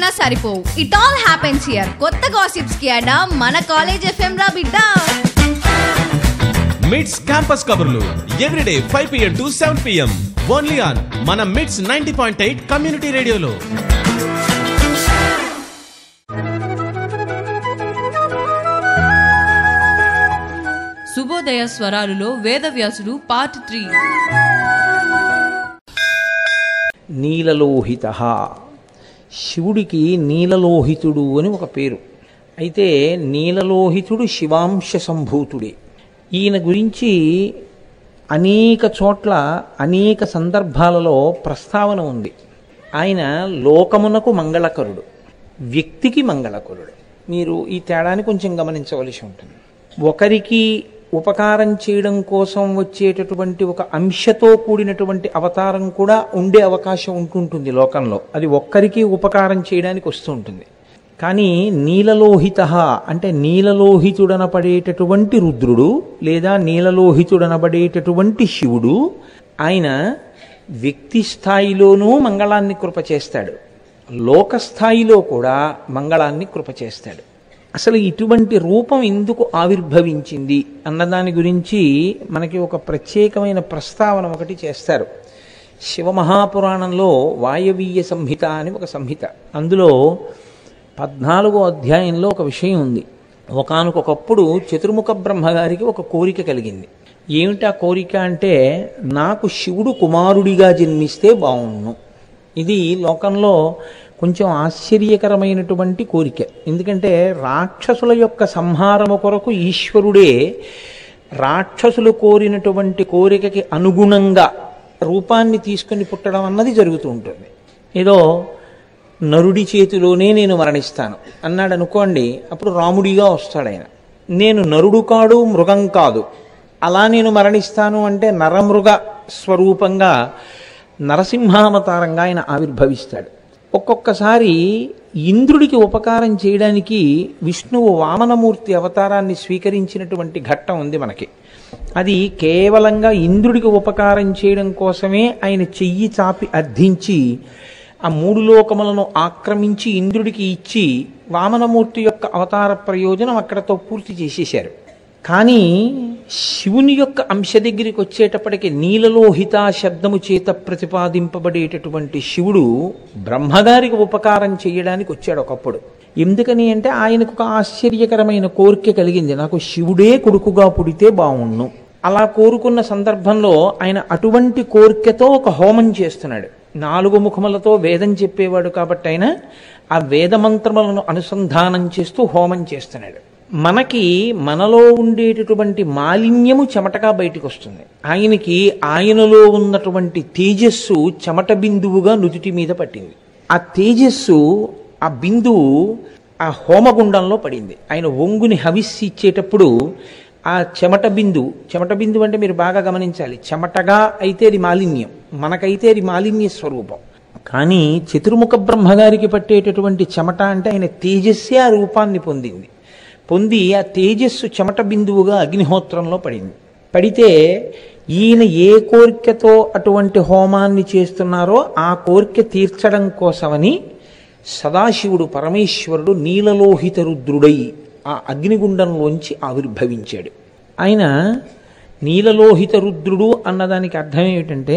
చెప్పినా సరిపోవు. It all happens here. కొత్త గాసిప్స్ కి అడా మన కాలేజ్ ఎఫ్ఎం రా బిడ్డ. మిడ్స్ క్యాంపస్ కబుర్లు everyday 5 PM to 7 PM only on మన మిడ్స్ 90.8 కమ్యూనిటీ రేడియోలో. శుభోదయ స్వరాలులో వేదవ్యాసుడు పార్ట్ 3. నీలలోహిత. శివుడికి నీలలోహితుడు అని ఒక పేరు. అయితే నీలలోహితుడు శివాంశ సంభూతుడే. ఈయన గురించి అనేక చోట్ల అనేక సందర్భాలలో ప్రస్తావన ఉంది. ఆయన లోకమునకు మంగళకరుడు, వ్యక్తికి మంగళకరుడు. మీరు ఈ తేడాని కొంచెం గమనించవలసి ఉంటుంది. ఒకరికి ఉపకారం చేయడం కోసం వచ్చేటటువంటి ఒక అంశతో కూడినటువంటి అవతారం కూడా ఉండే అవకాశం ఉంటుంటుంది లోకంలో. అది ఒక్కరికి ఉపకారం చేయడానికి వస్తూ ఉంటుంది. కానీ నీలలోహిత అంటే నీలలోహితుడనపడేటటువంటి రుద్రుడు లేదా నీలలోహితుడనబడేటటువంటి శివుడు ఆయన వ్యక్తి స్థాయిలోనూ మంగళాన్ని కృప చేస్తాడు, లోకస్థాయిలో కూడా మంగళాన్ని కృప చేస్తాడు. అసలు ఇటువంటి రూపం ఎందుకు ఆవిర్భవించింది అన్నదాని గురించి మనకి ఒక ప్రత్యేకమైన ప్రస్తావన ఒకటి చేస్తారు. శివమహాపురాణంలో వాయవీయ సంహిత అని ఒక సంహిత. అందులో 14వ అధ్యాయంలో ఒక విషయం ఉంది. ఒకానొకప్పుడు చతుర్ముఖ బ్రహ్మగారికి ఒక కోరిక కలిగింది. ఏమిటా కోరిక అంటే, నాకు శివుడు కుమారుడిగా జన్మిస్తే బాగుండు. ఇది లోకంలో కొంచెం ఆశ్చర్యకరమైనటువంటి కోరిక. ఎందుకంటే రాక్షసుల యొక్క సంహారము కొరకు ఈశ్వరుడే రాక్షసులు కోరినటువంటి కోరికకి అనుగుణంగా రూపాన్ని తీసుకొని పుట్టడం అన్నది జరుగుతూ ఉంటుంది. ఏదో నరుడి చేతిలోనే నేను మరణిస్తాను అన్నాడు అనుకోండి, అప్పుడు రాముడిగా వస్తాడు ఆయన. నేను నరుడు కాడు, మృగం కాదు, అలా నేను మరణిస్తాను అంటే నరమృగ స్వరూపంగా నరసింహావతారంగా ఆయన ఆవిర్భవిస్తాడు. ఒక్కొక్కసారి ఇంద్రుడికి ఉపకారం చేయడానికి విష్ణువు వామనమూర్తి అవతారాన్ని స్వీకరించినటువంటి ఘట్టం ఉంది మనకి. అది కేవలంగా ఇంద్రుడికి ఉపకారం చేయడం కోసమే ఆయన చెయ్యి చాపి అర్థించి ఆ 3 లోకములను ఆక్రమించి ఇంద్రుడికి ఇచ్చి వామనమూర్తి యొక్క అవతార ప్రయోజనం అక్కడతో పూర్తి చేసేశారు. కానీ శివుని యొక్క అంశ దగ్గరికి వచ్చేటప్పటికి నీలలోహిత శబ్దము చేత ప్రతిపాదింపబడేటటువంటి శివుడు బ్రహ్మగారికి ఉపకారం చేయడానికి వచ్చాడు ఒకప్పుడు. ఎందుకని అంటే ఆయనకు ఒక ఆశ్చర్యకరమైన కోరిక కలిగింది, నాకు శివుడే కొడుకుగా పుడితే బాగుండు. అలా కోరుకున్న సందర్భంలో ఆయన అటువంటి కోరికతో ఒక హోమం చేస్తున్నాడు. 4 ముఖములతో వేదం చెప్పేవాడు కాబట్టి ఆయన ఆ వేదమంత్రములను అనుసంధానం చేస్తూ హోమం చేస్తున్నాడు. మనలో ఉండేటటువంటి మాలిన్యము చెమటగా బయటకు వస్తుంది. ఆయనలో ఉన్నటువంటి తేజస్సు చెమట బిందువుగా నుదుటి మీద పట్టింది. ఆ తేజస్సు ఆ బిందువు ఆ హోమగుండంలో పడింది. ఆయన ఒంగుని హవిస్సు ఇచ్చేటప్పుడు ఆ చెమట బిందువు అంటే మీరు బాగా గమనించాలి, చెమటగా అయితే అది మాలిన్యం, మనకైతే అది మాలిన్య స్వరూపం. కానీ చతుర్ముఖ బ్రహ్మగారికి పట్టేటటువంటి చెమట అంటే ఆయన తేజస్సే ఆ రూపాన్ని పొంది ఆ తేజస్సు చెమట బిందువుగా అగ్నిహోత్రంలో పడితే ఈయన ఏ కోరికతో అటువంటి హోమాన్ని చేస్తున్నారో ఆ కోరిక తీర్చడం కోసమని సదాశివుడు పరమేశ్వరుడు నీలలోహిత రుద్రుడై ఆ అగ్నిగుండంలోంచి ఆవిర్భవించాడు. ఆయన నీలలోహిత రుద్రుడు అన్నదానికి అర్థం ఏమిటంటే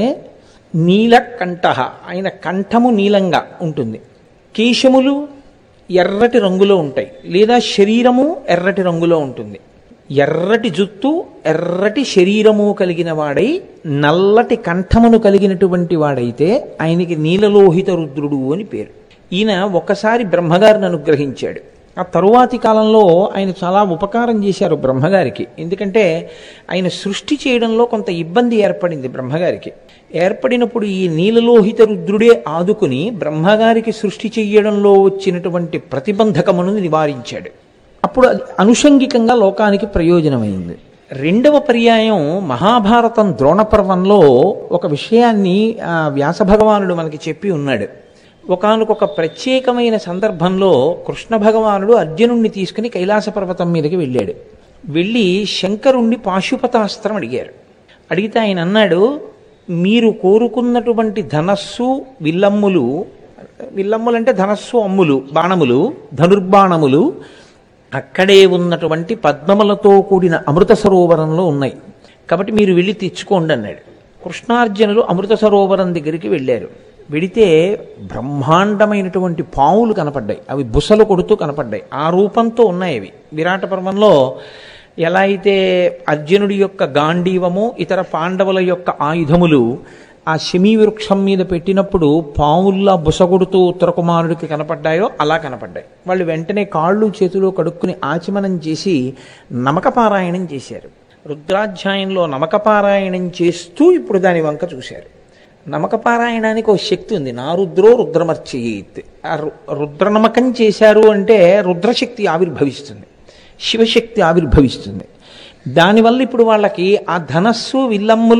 నీలకంఠ, ఆయన కంఠము నీలంగా ఉంటుంది, కేశములు ఎర్రటి రంగులో ఉంటాయి, లేదా శరీరము ఎర్రటి రంగులో ఉంటుంది. ఎర్రటి జుత్తు ఎర్రటి శరీరము కలిగిన వాడై నల్లటి కంఠమును కలిగినటువంటి వాడైతే ఆయనకి నీలలోహిత రుద్రుడు అని పేరు. ఈయన ఒకసారి బ్రహ్మగారిని అనుగ్రహించాడు. ఆ తరువాతి కాలంలో ఆయన చాలా ఉపకారం చేశారు బ్రహ్మగారికి. ఎందుకంటే ఆయన సృష్టి చేయడంలో కొంత ఇబ్బంది ఏర్పడింది బ్రహ్మగారికి. ఏర్పడినప్పుడు ఈ నీలలోహిత రుద్రుడే ఆదుకుని బ్రహ్మగారికి సృష్టి చెయ్యడంలో వచ్చినటువంటి ప్రతిబంధకమును నివారించాడు. అప్పుడు అది అనుషంగికంగా లోకానికి ప్రయోజనమైంది. 2వ పర్యాయం మహాభారతం ద్రోణపర్వంలో ఒక విషయాన్ని వ్యాసభగవానుడు మనకి చెప్పి ఉన్నాడు. ఒకానొక ప్రత్యేకమైన సందర్భంలో కృష్ణ భగవానుడు అర్జునుణ్ణి తీసుకుని కైలాస పర్వతం మీదకి వెళ్ళాడు. వెళ్ళి శంకరుణ్ణి పాశుపతాస్త్రం అడిగారు. అడిగితే ఆయన అన్నాడు, మీరు కోరుకున్నటువంటి ధనస్సు విల్లమ్ములు విల్లమ్ములు అంటే ధనస్సు అమ్ములు, బాణములు, ధనుర్బాణములు అక్కడే ఉన్నటువంటి పద్మములతో కూడిన అమృత సరోవరంలో ఉన్నాయి. కాబట్టి మీరు వెళ్ళి తెచ్చుకోండి అన్నాడు. కృష్ణార్జునులు అమృత సరోవరం దగ్గరికి వెళ్ళారు. వెడితే బ్రహ్మాండమైనటువంటి పావులు కనపడ్డాయి. అవి బుసలు కొడుతూ కనపడ్డాయి. ఆ రూపంతో ఉన్నాయి అవి. విరాట పర్వంలో ఎలా అయితే అర్జునుడి యొక్క గాంధీవము, ఇతర పాండవుల యొక్క ఆయుధములు ఆ శమీ వృక్షం మీద పెట్టినప్పుడు పావుల్లా బుసగొడుతూ ఉత్తరకుమారుడికి కనపడ్డాయో అలా కనపడ్డాయి. వాళ్ళు వెంటనే కాళ్ళు చేతులు కడుక్కుని ఆచమనం చేసి నమకపారాయణం చేశారు. రుద్రాధ్యాయంలో నమకపారాయణం చేస్తూ ఇప్పుడు దాని వంక చూశారు. నమకపారాయణానికి ఒక శక్తి ఉంది. నా రుద్రో రుద్రమర్చయేత్. ఆ రుద్రనమకం చేశారు అంటే రుద్రశక్తి ఆవిర్భవిస్తుంది, శివశక్తి ఆవిర్భవిస్తుంది. దానివల్ల ఇప్పుడు వాళ్ళకి ఆ ధనస్సు విల్లమ్ములు,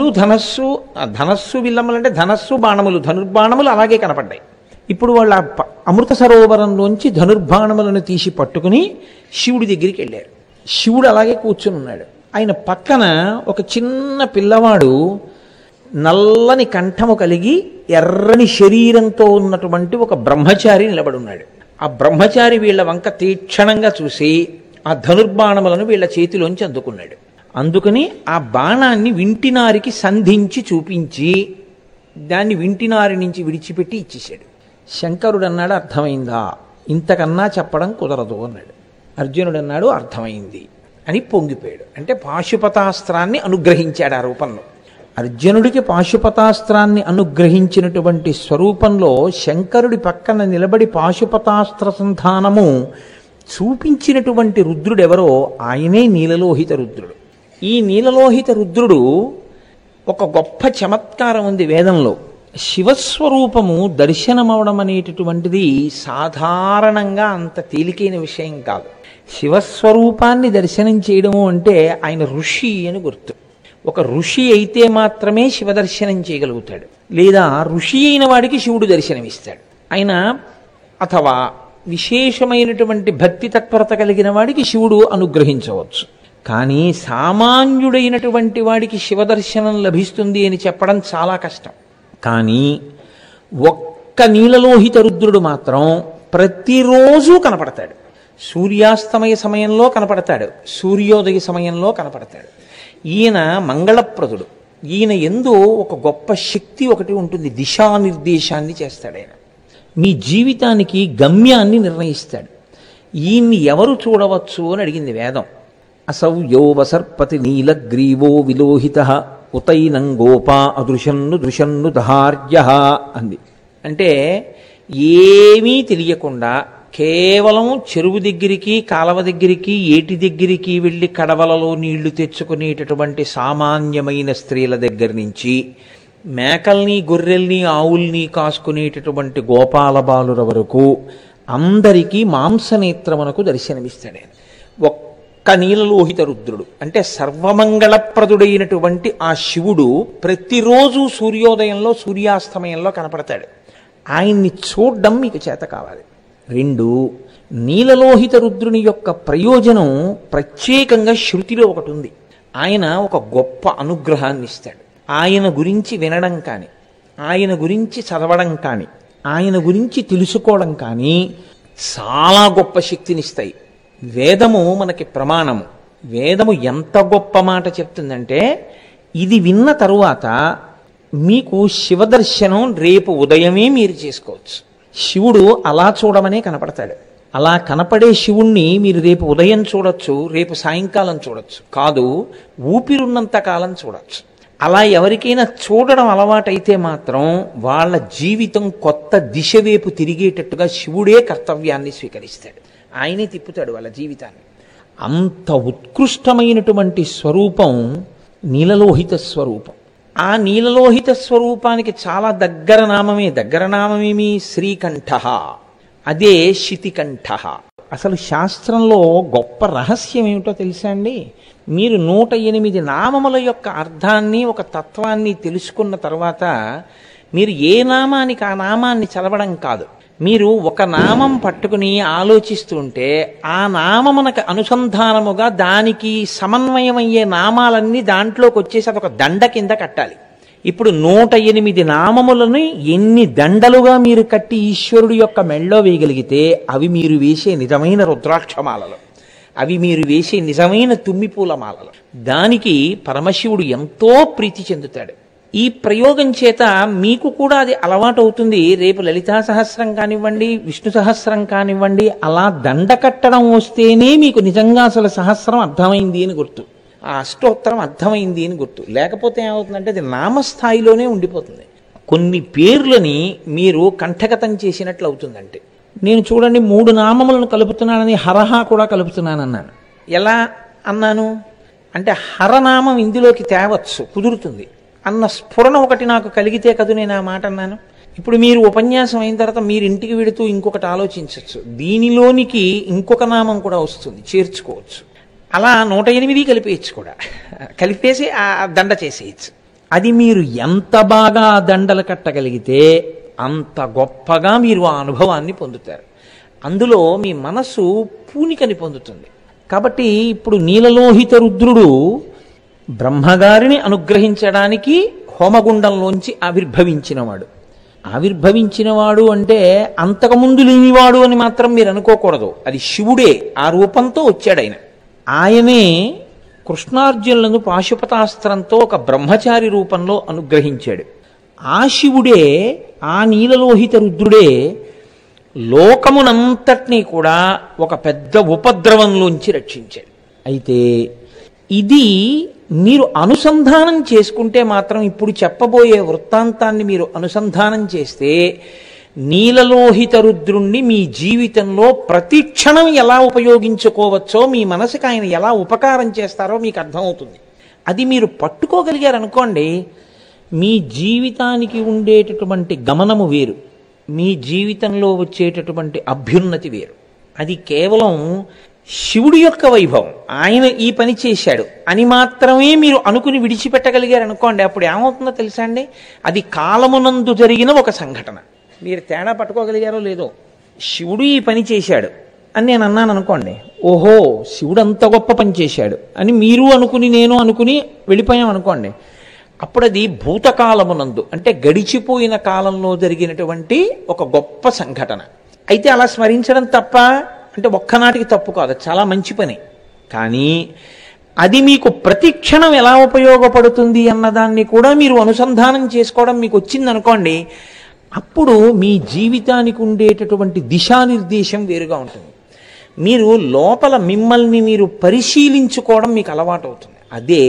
ధనస్సు విల్లమ్ములు అంటే ధనస్సు బాణములు, ధనుర్బాణములు అలాగే కనపడ్డాయి. ఇప్పుడు వాళ్ళ అమృత సరోవరంలోంచి ధనుర్బాణములను తీసి పట్టుకుని శివుడి దగ్గరికి వెళ్ళారు. శివుడు అలాగే కూర్చుని ఉన్నాడు. ఆయన పక్కన ఒక చిన్న పిల్లవాడు నల్లని కంఠము కలిగి ఎర్రని శరీరంతో ఉన్నటువంటి ఒక బ్రహ్మచారి నిలబడి ఉన్నాడు. ఆ బ్రహ్మచారి వీళ్ళ వంక తీక్షణంగా చూసి ఆ ధనుర్బాణములను వీళ్ళ చేతిలోంచి అందుకున్నాడు. అందుకని ఆ బాణాన్ని వింటినారికి సంధించి చూపించి దాన్ని వింటినారి నుంచి విడిచిపెట్టి ఇచ్చేశాడు. శంకరుడు అన్నాడు, అర్థమైందా? ఇంతకన్నా చెప్పడం కుదరదు అన్నాడు. అర్జునుడు అన్నాడు, అర్థమైంది అని పొంగిపోయాడు. అంటే పాశుపతాస్త్రాన్ని అనుగ్రహించాడు ఆ రూపంలో. అర్జునుడికి పాశుపతాస్త్రాన్ని అనుగ్రహించినటువంటి స్వరూపంలో శంకరుడి పక్కన నిలబడి పాశుపతాస్త్ర సంధానము చూపించినటువంటి రుద్రుడెవరో ఆయనే నీలలోహిత రుద్రుడు. ఈ నీలలోహిత రుద్రుడు ఒక గొప్ప చమత్కారం ఉంది వేదంలో. శివస్వరూపము దర్శనమవడం అనేటటువంటిది సాధారణంగా అంత తేలికైన విషయం కాదు. శివస్వరూపాన్ని దర్శనం చేయడము అంటే ఆయన ఋషి అని గుర్తు. ఒక ఋషి అయితే మాత్రమే శివదర్శనం చేయగలుగుతాడు, లేదా ఋషి అయిన వాడికి శివుడు దర్శనమిస్తాడు. ఆయన అథవా విశేషమైనటువంటి భక్తి తత్పరత కలిగిన వాడికి శివుడు అనుగ్రహించవచ్చు. కానీ సామాన్యుడైనటువంటి వాడికి శివదర్శనం లభిస్తుంది అని చెప్పడం చాలా కష్టం. కానీ ఒక్క నీలలోహిత రుద్రుడు మాత్రం ప్రతిరోజు కనపడతాడు. సూర్యాస్తమయ సమయంలో కనపడతాడు, సూర్యోదయ సమయంలో కనపడతాడు. ఈయన మంగళప్రదుడు. ఈయన యందు ఒక గొప్ప శక్తి ఒకటి ఉంటుంది. దిశానిర్దేశాన్ని చేస్తాడు ఆయన. మీ జీవితానికి గమ్యాన్ని నిర్ణయిస్తాడు. ఈయన్ని ఎవరు చూడవచ్చు అని అడిగింది వేదం. అసౌ యో వసర్పతి నీలగ్రీవో విలోహిత ఉతైనం గోపా అదృశన్ను దృశన్ను దహార్య అంది. అంటే ఏమీ తెలియకుండా కేవలం చెరువు దగ్గరికి, కాలవ దగ్గరికి, ఏటి దగ్గరికి వెళ్ళి కడవలలో నీళ్లు తెచ్చుకునేటటువంటి సామాన్యమైన స్త్రీల దగ్గర నుంచి మేకల్ని, గొర్రెల్ని, ఆవుల్ని కాసుకునేటటువంటి గోపాల బాలుర వరకు అందరికీ మాంసనేత్రమునకు దర్శనమిస్తాడు. ఒక్క నీలలోహిత రుద్రుడు అంటే సర్వమంగళప్రదుడైనటువంటి ఆ శివుడు ప్రతిరోజు సూర్యోదయంలో, సూర్యాస్తమయంలో కనపడతాడు. ఆయన్ని చూడడం మీకు చేత కావాలి. 2, నీలలోహిత రుద్రుని యొక్క ప్రయోజనం ప్రత్యేకంగా శృతిలో ఒకటి ఉంది. ఆయన ఒక గొప్ప అనుగ్రహాన్ని ఇస్తాడు. ఆయన గురించి వినడం కానీ, ఆయన గురించి చదవడం కానీ, ఆయన గురించి తెలుసుకోవడం కానీ చాలా గొప్ప శక్తినిస్తాయి. వేదము మనకి ప్రమాణము. వేదము ఎంత గొప్ప మాట చెప్తుందంటే, ఇది విన్న తరువాత మీకు శివదర్శనం రేపు ఉదయమే మీరు చేసుకోవచ్చు. శివుడు అలా చూడమనే కనపడతాడు. అలా కనపడే శివుణ్ణి మీరు రేపు ఉదయం చూడొచ్చు, రేపు సాయంకాలం చూడొచ్చు, కాదు ఊపిరున్నంత కాలం చూడొచ్చు. అలా ఎవరికైనా చూడడం అలవాటైతే మాత్రం వాళ్ళ జీవితం కొత్త దిశ వైపు తిరిగేటట్టుగా శివుడే కర్తవ్యాన్ని స్వీకరిస్తాడు. ఆయనే తిప్పుతాడు వాళ్ళ జీవితాన్ని. అంత ఉత్కృష్టమైనటువంటి స్వరూపం నీలలోహిత స్వరూపం. ఆ నీలలోహిత స్వరూపానికి చాలా దగ్గర నామమేమి శ్రీకంఠ, అదే శితికంఠ. అసలు శాస్త్రంలో గొప్ప రహస్యం ఏమిటో తెలుసా అండి? మీరు 108 నామముల యొక్క అర్థాన్ని, ఒక తత్వాన్ని తెలుసుకున్న తర్వాత మీరు ఏ నామానికి ఆ నామాన్ని చదవడం కాదు, మీరు ఒక నామం పట్టుకుని ఆలోచిస్తుంటే ఆ నామమునకు అనుసంధానముగా దానికి సమన్వయమయ్యే నామాలన్నీ దాంట్లోకి వచ్చేసి అదొక దండ కింద కట్టాలి. ఇప్పుడు 108 నామములను ఎన్ని దండలుగా మీరు కట్టి ఈశ్వరుడు యొక్క మెళ్ళో వేయగలిగితే అవి మీరు వేసే నిజమైన రుద్రాక్షమాలలు, అవి మీరు వేసే నిజమైన తుమ్మిపూల మాలలు. దానికి పరమశివుడు ఎంతో ప్రీతి చెందుతాడు. ఈ ప్రయోగం చేత మీకు కూడా అది అలవాటు అవుతుంది. రేపు లలితా సహస్రం కానివ్వండి, విష్ణు సహస్రం కానివ్వండి, అలా దండ కట్టడం వస్తేనే మీకు నిజంగా అసలు సహస్రం అర్థమైంది అని గుర్తు, ఆ అష్టోత్తరం అర్థమైంది అని గుర్తు. లేకపోతే ఏమవుతుందంటే అది నామస్థాయిలోనే ఉండిపోతుంది. కొన్ని పేర్లని మీరు కంఠగతం చేసినట్లు అవుతుందంటే, నేను చూడండి 3 నామములను కలుపుతున్నానని హరహ కూడా కలుపుతున్నానన్నాను. ఎలా అన్నాను అంటే హరనామం ఇందులోకి తేవచ్చు, కుదురుతుంది అన్న స్ఫురణ ఒకటి నాకు కలిగితే కదూ నేను ఆ మాట అన్నాను. ఇప్పుడు మీరు ఉపన్యాసం అయిన తర్వాత మీరు ఇంటికి వెడుతూ ఇంకొకటి ఆలోచించవచ్చు, దీనిలోనికి ఇంకొక నామం కూడా వస్తుంది, చేర్చుకోవచ్చు. అలా 108 కలిపేయచ్చు కూడా, కలిపేసి ఆ దండ చేసేయచ్చు. అది మీరు ఎంత బాగా దండలు కట్టగలిగితే అంత గొప్పగా మీరు ఆ అనుభవాన్ని పొందుతారు. అందులో మీ మనసు పూనికని పొందుతుంది. కాబట్టి ఇప్పుడు నీలలోహిత రుద్రుడు బ్రహ్మగారిని అనుగ్రహించడానికి హోమగుండంలోంచి ఆవిర్భవించినవాడు అంటే అంతకుముందు లేనివాడు అని మాత్రం మీరు అనుకోకూడదు. అది శివుడే ఆ రూపంతో వచ్చాడు. ఆయనే కృష్ణార్జునులను పాశుపతాస్త్రంతో ఒక బ్రహ్మచారి రూపంలో అనుగ్రహించాడు. ఆ శివుడే, ఆ నీలలోహిత రుద్రుడే లోకమునంతటినీ కూడా ఒక పెద్ద ఉపద్రవంలోంచి రక్షించాడు. అయితే ఇది మీరు అనుసంధానం చేసుకుంటే మాత్రం, ఇప్పుడు చెప్పబోయే వృత్తాంతాన్ని మీరు అనుసంధానం చేస్తే నీలలోహిత రుద్రుణ్ణి మీ జీవితంలో ప్రతి క్షణం ఎలా ఉపయోగించుకోవచ్చో, మీ మనసుకు ఆయన ఎలా ఉపకారం చేస్తారో మీకు అర్థమవుతుంది. అది మీరు పట్టుకోగలిగారనుకోండి, మీ జీవితానికి ఉండేటటువంటి గమనము వేరు, మీ జీవితంలో వచ్చేటటువంటి అభ్యున్నతి వేరు. అది కేవలం శివుడి యొక్క వైభవం, ఆయన ఈ పని చేశాడు అని మాత్రమే మీరు అనుకుని విడిచిపెట్టగలిగారనుకోండి, అప్పుడు ఏమవుతుందో తెలుసా అండి, అది కాలమునందు జరిగిన ఒక సంఘటన. మీరు తేడా పట్టుకోగలిగారో లేదో, శివుడు ఈ పని చేశాడు అని నేను అన్నాను అనుకోండి, ఓహో శివుడు అంత గొప్ప పని చేశాడు అని మీరు అనుకుని నేను అనుకుని వెళ్ళిపోయాం అనుకోండి, అప్పుడు అది భూతకాలమునందు అంటే గడిచిపోయిన కాలంలో జరిగినటువంటి ఒక గొప్ప సంఘటన. అయితే అలా స్మరించడం తప్ప అంటే ఒక్కనాటికి తప్పు కాదు, చాలా మంచి పని. కానీ అది మీకు ప్రతి క్షణం ఎలా ఉపయోగపడుతుంది అన్నదాన్ని కూడా మీరు అనుసంధానం చేసుకోవడం మీకు వచ్చిందనుకోండి, అప్పుడు మీ జీవితానికి ఉండేటటువంటి దిశానిర్దేశం వేరుగా ఉంటుంది. మీరు లోపల మిమ్మల్ని మీరు పరిశీలించుకోవడం మీకు అలవాటు అవుతుంది. అదే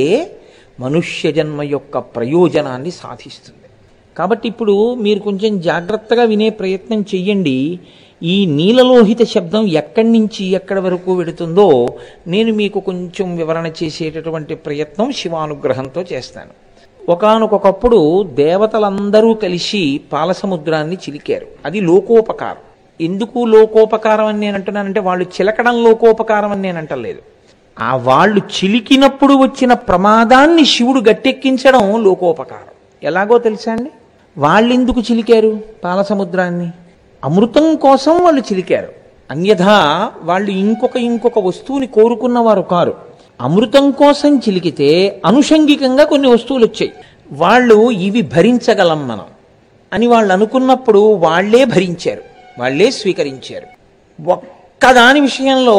మనుష్య జన్మ యొక్క ప్రయోజనాన్ని సాధిస్తుంది. కాబట్టి ఇప్పుడు మీరు కొంచెం జాగ్రత్తగా వినే ప్రయత్నం చెయ్యండి. ఈ నీలలోహిత శబ్దం ఎక్కడి నుంచి ఎక్కడి వరకు వెడుతుందో నేను మీకు కొంచెం వివరణ చేసేటటువంటి ప్రయత్నం శివానుగ్రహంతో చేస్తాను. ఒకానొకప్పుడు దేవతలందరూ కలిసి పాలసముద్రాన్ని చిలికారు. అది లోకోపకారం. ఎందుకు లోకోపకారం అని నేను అంటున్నానంటే, వాళ్ళు చిలకడం లోకోపకారం అని నేను అంటలేదు. ఆ వాళ్ళు చిలికినప్పుడు వచ్చిన ప్రమాదాన్ని శివుడు గట్టెక్కించడం లోకోపకారం. ఎలాగో తెలుసా అండి, వాళ్ళెందుకు చిలికారు పాలసముద్రాన్ని? అమృతం కోసం వాళ్ళు చిలికారు. అన్యథా వాళ్ళు ఇంకొక వస్తువుని కోరుకున్నవారు కారు. అమృతం కోసం చిలికితే అనుషంగికంగా కొన్ని వస్తువులు వచ్చాయి. వాళ్ళు ఇవి భరించగలం మనం అని వాళ్ళు అనుకున్నప్పుడు వాళ్లే భరించారు, వాళ్లే స్వీకరించారు. ఒక్కదాని విషయంలో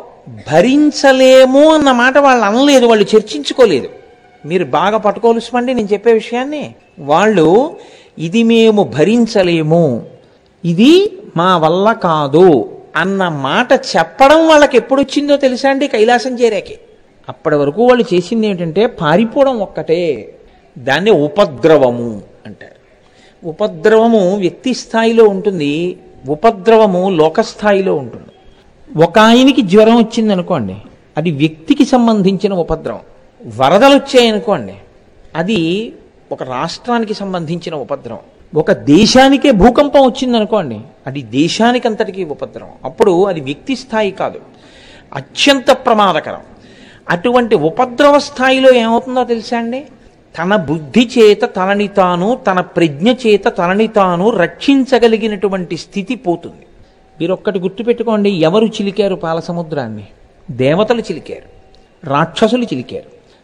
భరించలేము అన్న మాట వాళ్ళు అనలేదు, వాళ్ళు చర్చించుకోలేదు. మీరు బాగా పట్టుకోలుసమండి నేను చెప్పే విషయాన్ని. వాళ్ళు ఇది మేము భరించలేము, ఇది మా వల్ల కాదు అన్న మాట చెప్పడం వాళ్ళకి ఎప్పుడు వచ్చిందో తెలుసా అండి? కైలాసం చేరాకే. అప్పటి వరకు వాళ్ళు చేసింది ఏంటంటే పారిపోవడం ఒక్కటే. దాన్ని ఉపద్రవము అంటారు. ఉపద్రవము వ్యక్తి స్థాయిలో ఉంటుంది, ఉపద్రవము లోకస్థాయిలో ఉంటుంది. ఒక ఆయనకి జ్వరం వచ్చిందనుకోండి, అది వ్యక్తికి సంబంధించిన ఉపద్రవం. వరదలు వచ్చాయనుకోండి, అది ఒక రాష్ట్రానికి సంబంధించిన ఉపద్రవం. ఒక దేశానికే భూకంపం వచ్చిందనుకోండి, అది దేశానికంతటికీ ఉపద్రవం. అప్పుడు అది వ్యక్తి స్థాయి కాదు, అత్యంత ప్రమాదకరం. అటువంటి ఉపద్రవ స్థాయిలో ఏమవుతుందో తెలుసా అండి? తన బుద్ధి చేత తనని తాను, తన ప్రజ్ఞ చేత తనని తాను రక్షించగలిగినటువంటి స్థితి పోతుంది. మీరు ఒక్కటి గుర్తుపెట్టుకోండి, ఎవరు చిలికారు పాలసముద్రాన్ని? దేవతలు చిలికారు, రాక్షసులు చిలికారు.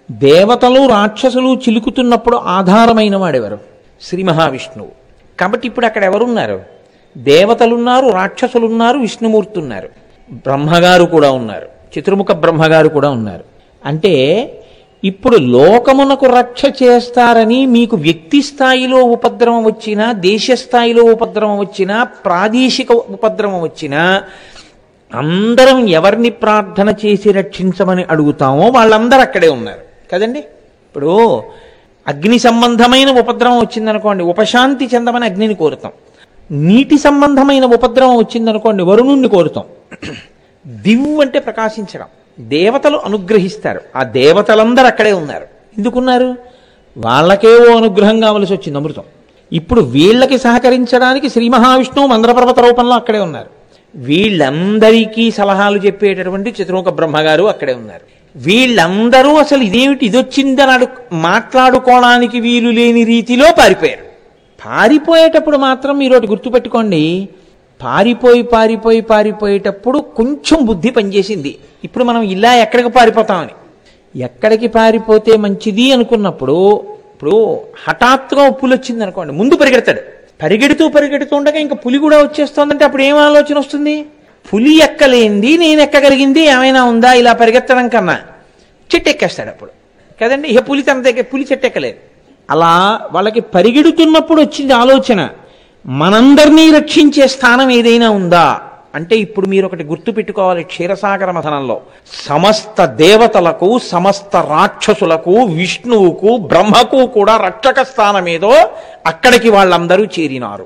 దేవతలు రాక్షసులు చిలుకుతున్నప్పుడు ఆధారమైన వాడెవరు? శ్రీ మహావిష్ణువు. కాబట్టి ఇప్పుడు అక్కడ ఎవరున్నారు? దేవతలున్నారు, రాక్షసులున్నారు, విష్ణుమూర్తి ఉన్నారు, బ్రహ్మగారు కూడా ఉన్నారు, చతుర్ముఖ బ్రహ్మగారు కూడా ఉన్నారు. అంటే ఇప్పుడు లోకమునకు రక్ష చేస్తారని మీకు వ్యక్తి స్థాయిలో ఉపద్రవం వచ్చినా, దేశ స్థాయిలో ఉపద్రవం వచ్చినా, ప్రాదేశిక ఉపద్రవం వచ్చినా అందరం ఎవరిని ప్రార్థన చేసి రక్షించమని అడుగుతామో వాళ్ళందరూ అక్కడే ఉన్నారు కదండి. ఇప్పుడు అగ్ని సంబంధమైన ఉపద్రవం వచ్చిందనుకోండి, ఉపశాంతి చెందమని అగ్నిని కోరుతాం. నీటి సంబంధమైన ఉపద్రవం వచ్చిందనుకోండి, వరుణుణ్ణి కోరుతాం. దివ్వు అంటే ప్రకాశించడం, దేవతలు అనుగ్రహిస్తారు. ఆ దేవతలందరూ అక్కడే ఉన్నారు. ఎందుకున్నారు? వాళ్ళకేవో అనుగ్రహం కావలసి వచ్చింది, అమృతం. ఇప్పుడు వీళ్ళకి సహకరించడానికి శ్రీ మహావిష్ణువు మంద్రపర్వత రూపంలో అక్కడే ఉన్నారు. వీళ్ళందరికీ సలహాలు చెప్పేటటువంటి చతుర్ముఖ బ్రహ్మగారు అక్కడే ఉన్నారు. వీళ్ళందరూ అసలు ఇదేమిటి ఇదొచ్చిందని మాట్లాడుకోవడానికి వీలు లేని రీతిలో పారిపోయారు. పారిపోయేటప్పుడు మాత్రం మీరు ఒకటి గుర్తుపెట్టుకోండి, పారిపోయేటప్పుడు కొంచెం బుద్ధి పనిచేసింది. ఇప్పుడు మనం ఇలా ఎక్కడికి పారిపోతామని, ఎక్కడికి పారిపోతే మంచిది అనుకున్నప్పుడు, ఇప్పుడు హఠాత్తుగా పులి వచ్చింది అనుకోండి, ముందు పరిగెడతాడు. పరిగెడుతూ ఉండగా ఇంకా పులి కూడా వచ్చేస్తోందంటే అప్పుడు ఏం ఆలోచన వస్తుంది? పులి ఎక్కలేంది నేను ఎక్కగలిగింది ఏమైనా ఉందా? ఇలా పరిగెత్తడం కన్నా చెట్టు ఎక్కేస్తాడు అప్పుడు కదండి. ఇక పులి తన దగ్గర పులి చెట్టు ఎక్కలేదు. అలా వాళ్ళకి పరిగెడుతున్నప్పుడు వచ్చింది ఆలోచన, మనందరినీ రక్షించే స్థానం ఏదైనా ఉందా అంటే ఇప్పుడు మీరు ఒకటి గుర్తు పెట్టుకోవాలి. క్షీరసాగర మథనంలో సమస్త దేవతలకు, సమస్త రాక్షసులకు, విష్ణువుకు, బ్రహ్మకు కూడా రక్షక స్థానం ఏదో అక్కడికి వాళ్ళందరూ చేరినారు.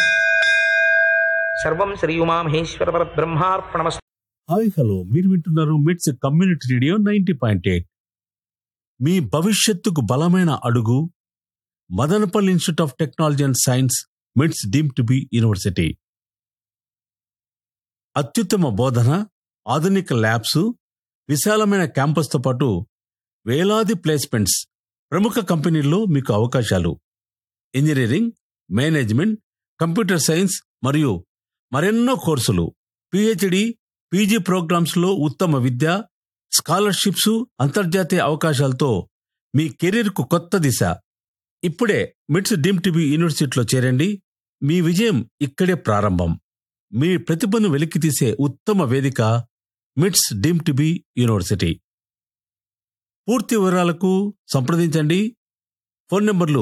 సర్వం శ్రీ ఉమామహేశ్వర పరబ్రహ్మార్పణమస్తు. హాయ్ హలో, మీరు వింటున్నారు మిట్స్ కమ్యూనిటీ రేడియో 90.8. మీ భవిష్యత్తుకు బలమైన అడుగు Madanapalle institute of technology and science, మిట్స్ డీమ్డ్ టు బి యూనివర్సిటీ. అత్యుత్తమ బోధన, ఆధునిక ల్యాబ్స్, విశాలమైన క్యాంపస్తో పాటు వేలాది ప్లేస్మెంట్స్, ప్రముఖ కంపెనీల్లో మీకు అవకాశాలు. ఇంజనీరింగ్, మేనేజ్మెంట్, కంప్యూటర్ సైన్స్ మరియు మరెన్నో కోర్సులు, పిహెచ్డి, పీజీ ప్రోగ్రామ్స్లో ఉత్తమ విద్య, స్కాలర్షిప్స్, అంతర్జాతీయ అవకాశాలతో మీ కెరీర్కు కొత్త దిశ. ఇప్పుడే మిట్స్ డీమ్డ్ టు బి యూనివర్సిటీలో చేరండి. మీ విజయం ఇక్కడే ప్రారంభం. మీ ప్రతిభను వెలికితీసే ఉత్తమ వేదిక మిట్స్ డీమ్డ్ టు బి యూనివర్సిటీ. పూర్తి వివరాలకు సంప్రదించండి. ఫోన్ నంబర్లు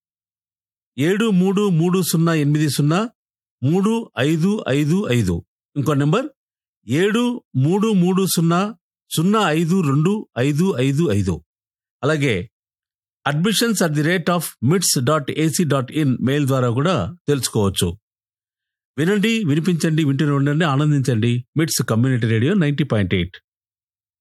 7330803555, ఇంకో నంబర్ 7330052555. అలాగే admissions@mits.ac.in మెయిల్ ద్వారా కూడా తెలుసుకోవచ్చు. వినండి, వినిపించండి, వింటూనే ఉండండి, ఆనందించండి. మిట్స్ కమ్యూనిటీ రేడియో 90.8.